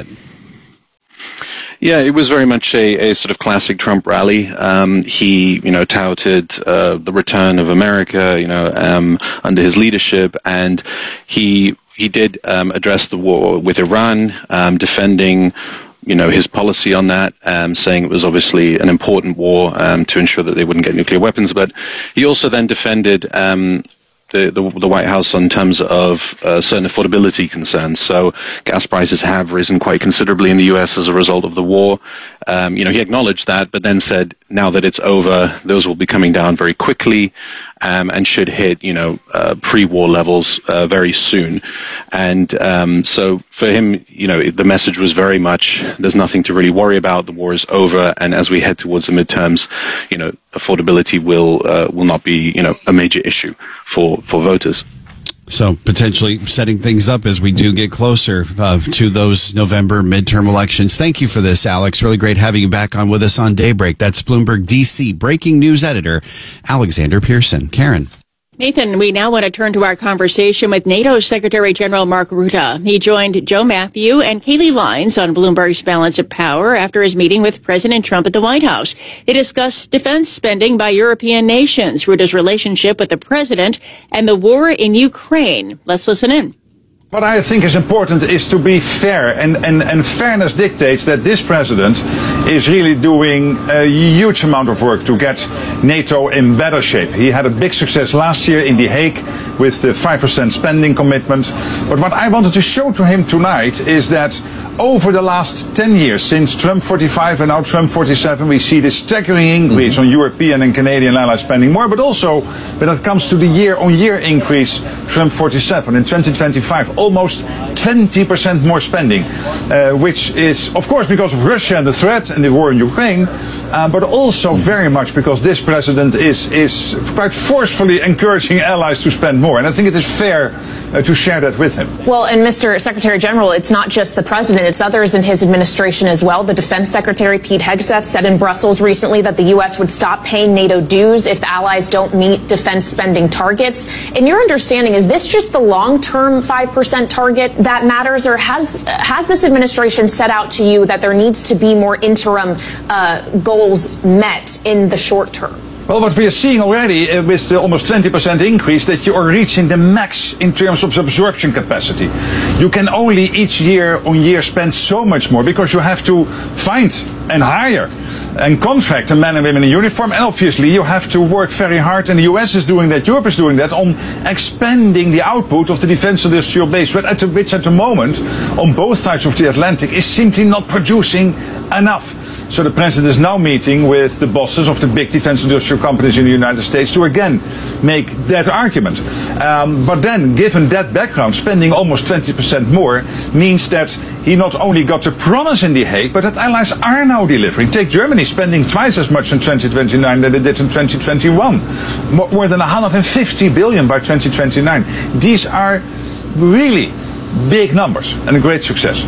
Speaker 10: Yeah, it was very much a, a sort of classic Trump rally. Um, he, you know, touted uh, the return of America, you know, um, under his leadership, and he he did um, address the war with Iran, um, defending, you know, his policy on that, um, saying it was obviously an important war um, to ensure that they wouldn't get nuclear weapons. But he also then defended um, the, the, the White House in terms of uh, certain affordability concerns. So gas prices have risen quite considerably in the U S as a result of the war. Um, you know, he acknowledged that, but then said now that it's over, those will be coming down very quickly. Um, and should hit, you know, uh, pre-war levels uh, very soon. And um, so for him, you know, the message was very much, there's nothing to really worry about. The war is over. And as we head towards the midterms, you know, affordability will uh, will not be, you know, a major issue for, for voters.
Speaker 20: So potentially setting things up as we do get closer uh, to those November midterm elections. Thank you for this, Alex. Really great having you back on with us on Daybreak. That's Bloomberg D C breaking news editor Alexander Pearson. Karen.
Speaker 19: Nathan, we now want to turn to our conversation with NATO Secretary General Mark Rutte. He joined Joe Matthew and Kayleigh Lines on Bloomberg's Balance of Power after his meeting with President Trump at the White House. They discussed defense spending by European nations, Rutte's relationship with the president, and the war in Ukraine. Let's listen in.
Speaker 5: What I think is important is to be fair, and, and, and fairness dictates that this president is really doing a huge amount of work to get NATO in better shape. He had a big success last year in The Hague with the five percent spending commitment. But what I wanted to show to him tonight is that over the last ten years, since Trump forty-five and now Trump forty-seven, we see this staggering increase mm-hmm. on European and Canadian allies spending more, but also when it comes to the year-on-year increase, Trump forty-seven in twenty twenty-five, almost twenty percent more spending, uh, which is, of course, because of Russia and the threat and the war in Ukraine, uh, but also very much because this president is, is quite forcefully encouraging allies to spend more. And I think it is fair uh, to share that with him.
Speaker 2: Well, and Mister Secretary General, it's not just the president, it's others in his administration as well. The Defense Secretary Pete Hegseth said in Brussels recently that the U S would stop paying NATO dues if the allies don't meet defense spending targets. In your understanding, is this just the long-term five percent target that matters, or has has this administration set out to you that there needs to be more interim uh, goals met in the short term?
Speaker 5: Well, what we are seeing already uh, with the almost twenty percent increase, that you are reaching the max in terms of absorption capacity. You can only each year on year spend so much more because you have to find and hire and contract the men and women in uniform, and obviously you have to work very hard, and the U S is doing that, Europe is doing that, on expanding the output of the defense industrial base, but at the, which at the moment, on both sides of the Atlantic, is simply not producing enough. So the president is now meeting with the bosses of the big defense industrial companies in the United States to again make that argument. Um, but then, given that background, spending almost twenty percent more means that he not only got the promise in The Hague, but that allies are now delivering. Take Germany spending twice as much in twenty twenty-nine than they did in twenty twenty-one. More, more than one hundred fifty billion by twenty twenty-nine. These are really big numbers and a great success.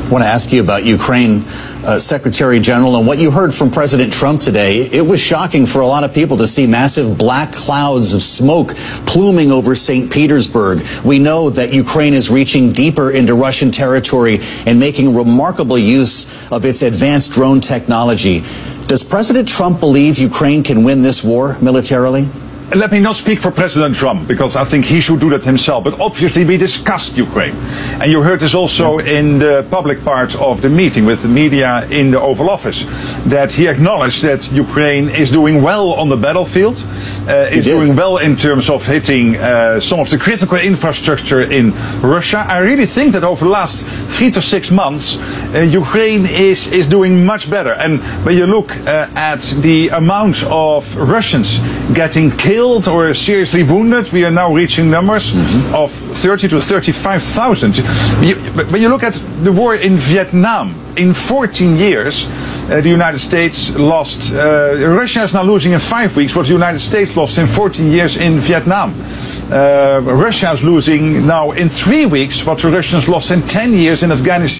Speaker 3: I want to ask you about Ukraine, uh, Secretary General, and what you heard from President Trump today. It was shocking for a lot of people to see massive black clouds of smoke pluming over Saint Petersburg. We know that Ukraine is reaching deeper into Russian territory and making remarkable use of its advanced drone technology. Does President Trump believe Ukraine can win this war militarily?
Speaker 5: Let me not speak for President Trump, because I think he should do that himself. But obviously we discussed Ukraine. And you heard this also in the public part of the meeting with the media in the Oval Office, that he acknowledged that Ukraine is doing well on the battlefield, uh, is doing well in terms of hitting uh, some of the critical infrastructure in Russia. I really think that over the last three to six months, uh, Ukraine is, is doing much better. And when you look uh, at the amount of Russians getting killed or seriously wounded, we are now reaching numbers mm-hmm. of thirty to thirty-five thousand. When you look at the war in Vietnam, in fourteen years, uh, the United States lost, uh, Russia is now losing in five weeks what the United States lost in fourteen years in Vietnam. Uh, Russia is losing now in three weeks what the Russians lost in ten years in Afghanistan.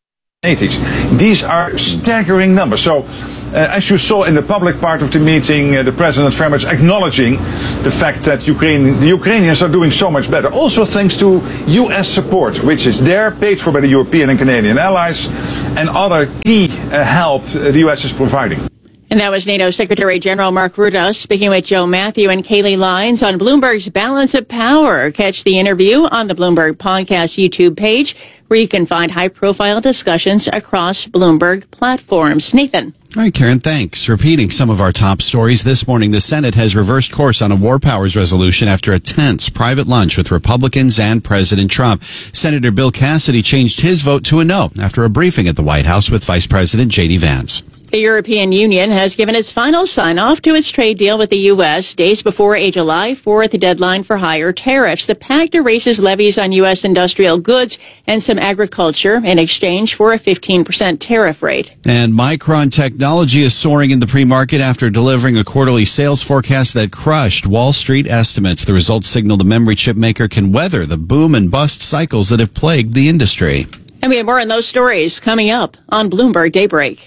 Speaker 5: These are staggering numbers. So, Uh, as you saw in the public part of the meeting, uh, the President very much acknowledging the fact that Ukraine, the Ukrainians are doing so much better. Also thanks to U S support, which is there, paid for by the European and Canadian allies, and other key uh, help uh, the U S is providing.
Speaker 19: And that was NATO Secretary General Mark Rutte speaking with Joe Matthew and Kaylee Lyons on Bloomberg's Balance of Power. Catch the interview on the Bloomberg Podcast YouTube page, where you can find high-profile discussions across Bloomberg platforms. Nathan.
Speaker 20: All right, Karen, thanks. Repeating some of our top stories this morning, the Senate has reversed course on a war powers resolution after a tense private lunch with Republicans and President Trump. Senator Bill Cassidy changed his vote to a no after a briefing at the White House with Vice President J D Vance.
Speaker 19: The European Union has given its final sign-off to its trade deal with the U S days before a July fourth deadline for higher tariffs. The pact erases levies on U S industrial goods and some agriculture in exchange for a fifteen percent tariff rate.
Speaker 20: And Micron Technology is soaring in the pre-market after delivering a quarterly sales forecast that crushed Wall Street estimates. The results signal the memory chip maker can weather the boom and bust cycles that have plagued the industry.
Speaker 19: And we have more on those stories coming up on Bloomberg Daybreak.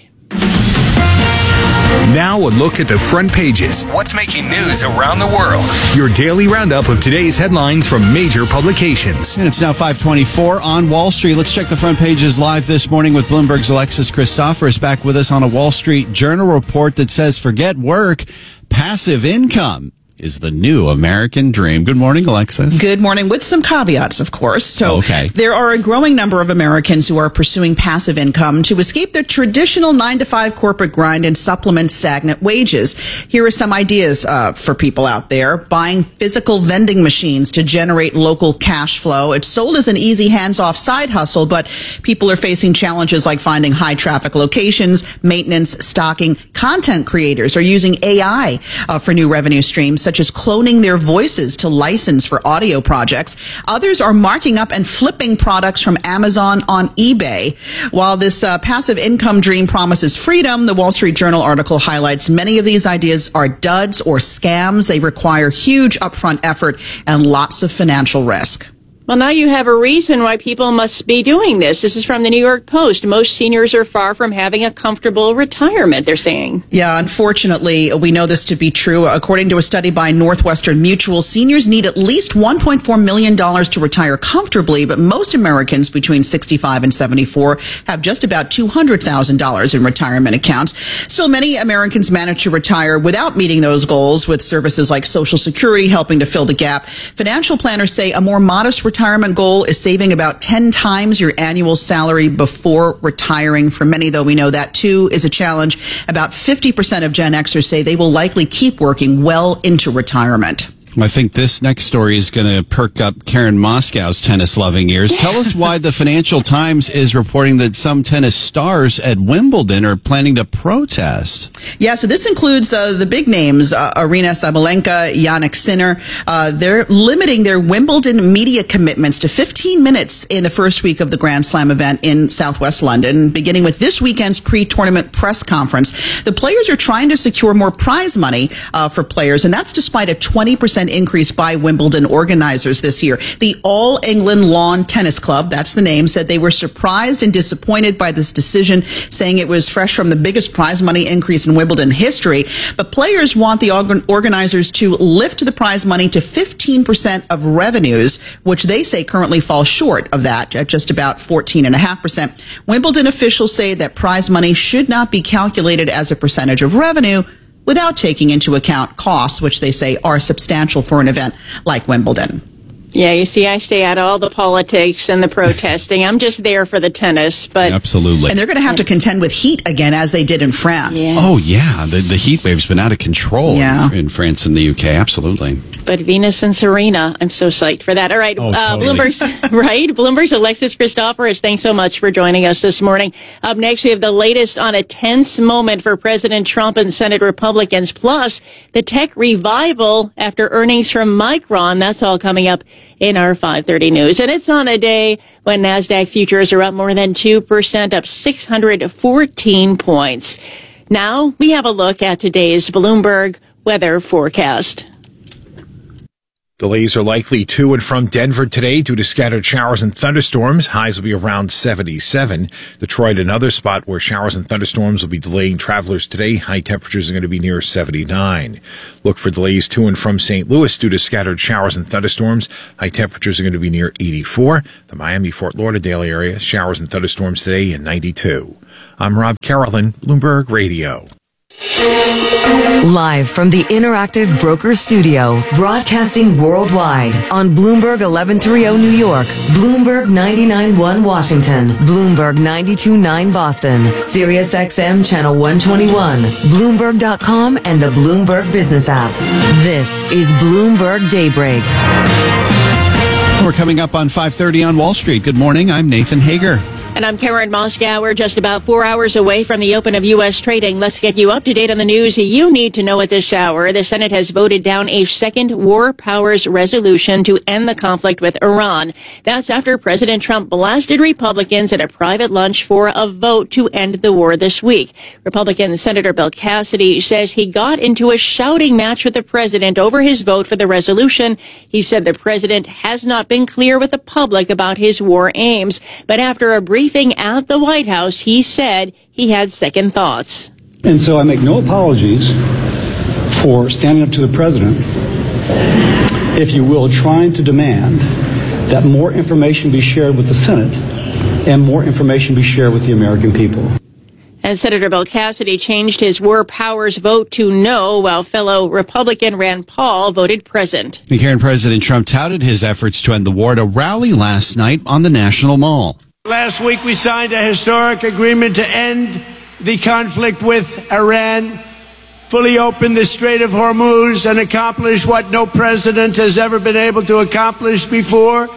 Speaker 23: Now a look at the front pages. What's making news around the world? Your daily roundup of today's headlines from major publications.
Speaker 20: And it's now five twenty-four on Wall Street. Let's check the front pages live this morning with Bloomberg's Alexis Christoforous back with us on a Wall Street Journal report that says forget work, passive income is the new American dream. Good morning, Alexis.
Speaker 7: Good morning, with some caveats, of course. So
Speaker 20: okay.
Speaker 7: There are a growing number of Americans who are pursuing passive income to escape their traditional nine to five corporate grind and supplement stagnant wages. Here are some ideas uh, for people out there. Buying physical vending machines to generate local cash flow. It's sold as an easy hands-off side hustle, but people are facing challenges like finding high traffic locations, maintenance, stocking. Content creators are using A I uh, for new revenue streams, such as cloning their voices to license for audio projects. Others are marking up and flipping products from Amazon on eBay. While this uh, passive income dream promises freedom, the Wall Street Journal article highlights many of these ideas are duds or scams. They require huge upfront effort and lots of financial risk.
Speaker 19: Well, now you have a reason why people must be doing this. This is from the New York Post. Most seniors are far from having a comfortable retirement, they're saying.
Speaker 7: Yeah, unfortunately, we know this to be true. According to a study by Northwestern Mutual, seniors need at least one point four million dollars to retire comfortably, but most Americans between sixty-five and seventy-four have just about two hundred thousand dollars in retirement accounts. Still, many Americans manage to retire without meeting those goals, with services like Social Security helping to fill the gap. Financial planners say a more modest retirement retirement goal is saving about ten times your annual salary before retiring. For many, though, we know that too is a challenge. About fifty percent of Gen Xers say they will likely keep working well into retirement.
Speaker 20: I think this next story is going to perk up Karen Moscow's tennis-loving ears. Tell us why the Financial Times is reporting that some tennis stars at Wimbledon are planning to protest.
Speaker 7: Yeah, so this includes uh, the big names, uh, Aryna Sabalenka, Jannik Sinner. Uh, they're limiting their Wimbledon media commitments to fifteen minutes in the first week of the Grand Slam event in southwest London, beginning with this weekend's pre-tournament press conference. The players are trying to secure more prize money uh, for players, and that's despite a twenty percent percent increase by Wimbledon organizers this year. The All England Lawn Tennis Club, that's the name, said they were surprised and disappointed by this decision, saying it was fresh from the biggest prize money increase in Wimbledon history. But players want the organ- organizers to lift the prize money to fifteen percent of revenues, which they say currently falls short of that at just about fourteen point five percent. Wimbledon officials say that prize money should not be calculated as a percentage of revenue without taking into account costs, which they say are substantial for an event like Wimbledon.
Speaker 19: Yeah, you see, I stay out of all the politics and the protesting. I'm just there for the tennis. But
Speaker 20: absolutely.
Speaker 7: And they're going to have to contend with heat again, as they did in France.
Speaker 19: Yeah.
Speaker 20: Oh, yeah. The, the heat wave's been out of control
Speaker 7: yeah.
Speaker 20: in, in France and the U K. Absolutely.
Speaker 19: But Venus and Serena, I'm so psyched for that. All right.
Speaker 20: Oh,
Speaker 19: uh,
Speaker 20: totally.
Speaker 19: Bloomberg's, right? Bloomberg's Alexis Christoforous, thanks so much for joining us this morning. Up next, we have the latest on a tense moment for President Trump and Senate Republicans, plus the tech revival after earnings from Micron. That's all coming up in our five thirty news. And it's on a day when NASDAQ futures are up more than two percent, up six hundred fourteen points. Now we have a look at today's Bloomberg weather forecast.
Speaker 12: Delays are likely to and from Denver today due to scattered showers and thunderstorms. Highs will be around seventy-seven. Detroit, another spot where showers and thunderstorms will be delaying travelers today. High temperatures are going to be near seventy-nine. Look for delays to and from Saint Louis due to scattered showers and thunderstorms. High temperatures are going to be near eighty-four. The Miami, Fort Lauderdale area, showers and thunderstorms today in ninety-two. I'm Rob Carolyn, Bloomberg Radio.
Speaker 17: Live from the Interactive Brokers Studio, broadcasting worldwide on Bloomberg eleven thirty New York, Bloomberg ninety-nine point one Washington, Bloomberg ninety-two point nine Boston, Sirius X M Channel one twenty-one, Bloomberg dot com, and the Bloomberg Business app. This is Bloomberg Daybreak.
Speaker 20: We're coming up on five thirty on Wall Street. Good morning. I'm Nathan Hager.
Speaker 19: And I'm Karen Moscow. We're just about four hours away from the open of U S trading. Let's get you up to date on the news you need to know at this hour. The Senate has voted down a second war powers resolution to end the conflict with Iran. That's after President Trump blasted Republicans at a private lunch for a vote to end the war this week. Republican Senator Bill Cassidy says he got into a shouting match with the president over his vote for the resolution. He said the president has not been clear with the public about his war aims. But after a brief at the White House, he said he had second thoughts.
Speaker 1: And so I make no apologies for standing up to the president, if you will, trying to demand that more information be shared with the Senate and more information be shared with the American people.
Speaker 19: And Senator Bill Cassidy changed his war powers vote to no, while fellow Republican Rand Paul voted present.
Speaker 20: And Karen, President Trump touted his efforts to end the war at a rally last night on the National Mall.
Speaker 24: Last week we signed a historic agreement to end the conflict with Iran, fully open the Strait of Hormuz, and accomplish what no president has ever been able to accomplish before.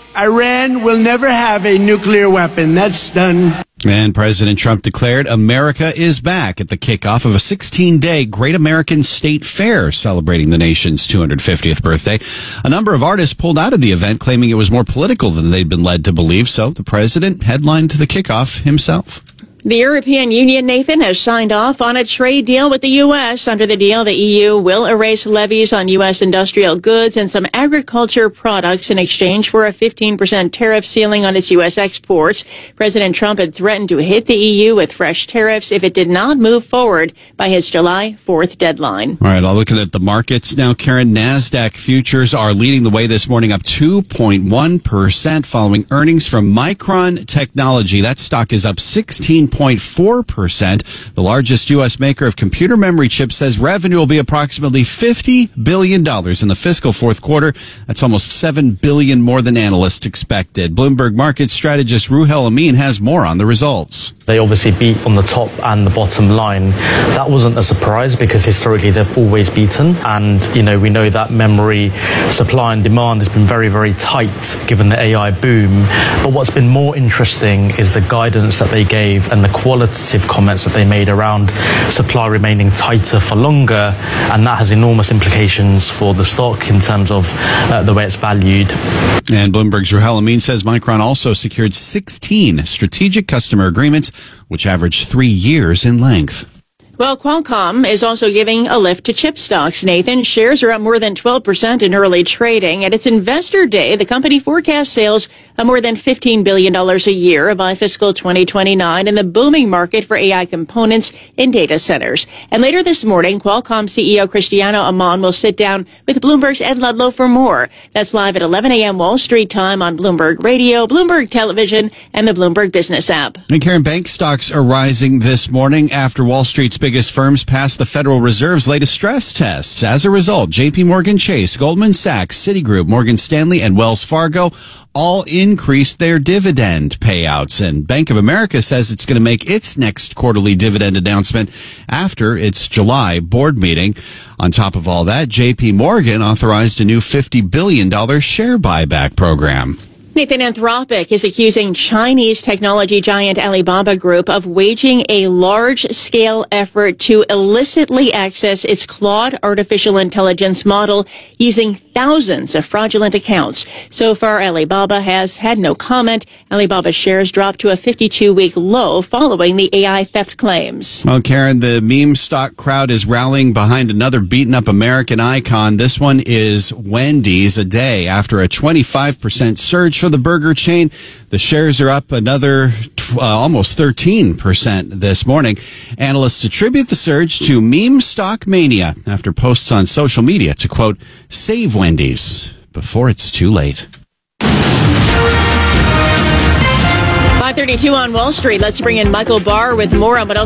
Speaker 24: Iran will never have a nuclear weapon. That's done.
Speaker 20: And President Trump declared America is back at the kickoff of a sixteen-day Great American State Fair celebrating the nation's two hundred fiftieth birthday. A number of artists pulled out of the event, claiming it was more political than they'd been led to believe, so the president headlined the kickoff himself.
Speaker 19: The European Union, Nathan, has signed off on a trade deal with the U S. Under the deal, the E U will erase levies on U S industrial goods and some agriculture products in exchange for a fifteen percent tariff ceiling on its U S exports. President Trump had threatened to hit the E U with fresh tariffs if it did not move forward by his July fourth deadline.
Speaker 20: All right, I'll look at the markets now, Karen. NASDAQ futures are leading the way this morning, up two point one percent following earnings from Micron Technology. That stock is up sixteen point four percent. The largest U S maker of computer memory chips says revenue will be approximately fifty billion dollars in the fiscal fourth quarter. That's almost seven billion dollars more than analysts expected. Bloomberg market strategist Ruhel Amin has more on the results.
Speaker 13: They obviously beat on the top and the bottom line. That wasn't a surprise because historically they've always beaten. And, you know, we know that memory supply and demand has been very, very tight given the A I boom. But what's been more interesting is the guidance that they gave and the qualitative comments that they made around supply remaining tighter for longer. And that has enormous implications for the stock in terms of uh, the way it's valued.
Speaker 20: And Bloomberg's Ruhel Amin says Micron also secured sixteen strategic customer agreements, which average three years in length.
Speaker 19: Well, Qualcomm is also giving a lift to chip stocks, Nathan. Shares are up more than twelve percent in early trading. At its investor day, the company forecasts sales of more than fifteen billion dollars a year by fiscal twenty twenty-nine in the booming market for A I components in data centers. And later this morning, Qualcomm C E O Cristiano Amon will sit down with Bloomberg's Ed Ludlow for more. That's live at eleven a.m. Wall Street time on Bloomberg Radio, Bloomberg Television, and the Bloomberg Business app.
Speaker 20: And Karen, bank stocks are rising this morning after Wall Street's biggest firms passed the Federal Reserve's latest stress tests. As a result, J P Morgan Chase, Goldman Sachs, Citigroup, Morgan Stanley, and Wells Fargo all increased their dividend payouts. And Bank of America says it's going to make its next quarterly dividend announcement after its July board meeting. On top of all that, J P Morgan authorized a new fifty billion dollars share buyback program.
Speaker 19: Nathan, Anthropic is accusing Chinese technology giant Alibaba Group of waging a large-scale effort to illicitly access its Claude artificial intelligence model using thousands of fraudulent accounts. So far, Alibaba has had no comment. Alibaba's shares dropped to a fifty-two week low following the A I theft claims.
Speaker 20: Well, Karen, the meme stock crowd is rallying behind another beaten-up American icon. This one is Wendy's. A day after a twenty-five percent surge for the burger chain, the shares are up another uh, almost thirteen percent this morning. Analysts attribute the surge to meme stock mania after posts on social media to, quote, save Wendy's before it's too late.
Speaker 19: five thirty-two on Wall Street. Let's bring in Michael Barr with more on what else